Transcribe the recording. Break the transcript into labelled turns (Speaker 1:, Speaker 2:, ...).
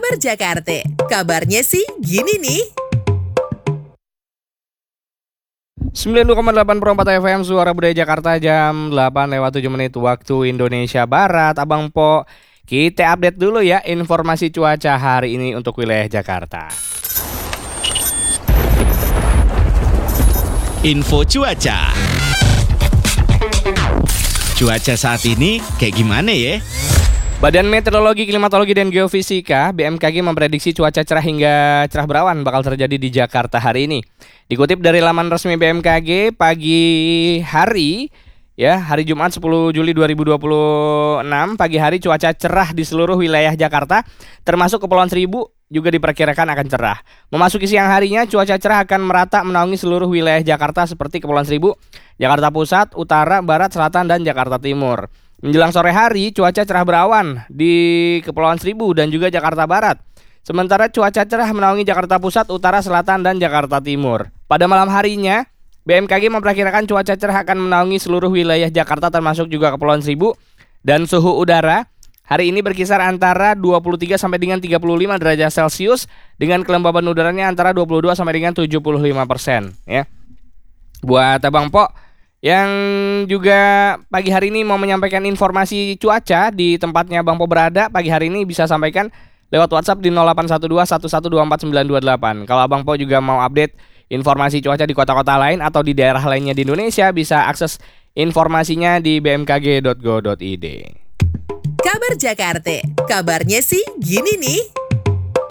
Speaker 1: Kabar Jakarta, kabarnya sih gini nih.
Speaker 2: 92,8 FM Suara Budaya Jakarta, jam 8:07 waktu Indonesia Barat. Abang Po, kita update dulu ya informasi cuaca hari ini untuk wilayah Jakarta.
Speaker 3: Info cuaca. Cuaca saat ini kayak gimana ya?
Speaker 2: Badan Meteorologi, Klimatologi, dan Geofisika BMKG memprediksi cuaca cerah hingga cerah berawan bakal terjadi di Jakarta hari ini. Dikutip dari laman resmi BMKG, pagi hari hari Jumat 10 Juli 2026, pagi hari cuaca cerah di seluruh wilayah Jakarta, termasuk Kepulauan Seribu juga diperkirakan akan cerah. Memasuki siang harinya, cuaca cerah akan merata menaungi seluruh wilayah Jakarta seperti Kepulauan Seribu, Jakarta Pusat, Utara, Barat, Selatan, dan Jakarta Timur. Menjelang sore hari, cuaca cerah berawan di Kepulauan Seribu dan juga Jakarta Barat. Sementara cuaca cerah menaungi Jakarta Pusat, Utara, Selatan, dan Jakarta Timur. Pada malam harinya, BMKG memperkirakan cuaca cerah akan menaungi seluruh wilayah Jakarta termasuk juga Kepulauan Seribu, dan suhu udara hari ini berkisar antara 23 sampai dengan 35 derajat Celcius dengan kelembaban udaranya antara 22 sampai dengan 75% ya. Buat Abang Po yang juga pagi hari ini mau menyampaikan informasi cuaca di tempatnya Bang Po berada, pagi hari ini bisa sampaikan lewat WhatsApp di 081211249228. Kalau Abang Po juga mau update informasi cuaca di kota-kota lain atau di daerah lainnya di Indonesia, bisa akses informasinya di bmkg.go.id.
Speaker 1: Kabar Jakarta, kabarnya sih gini nih.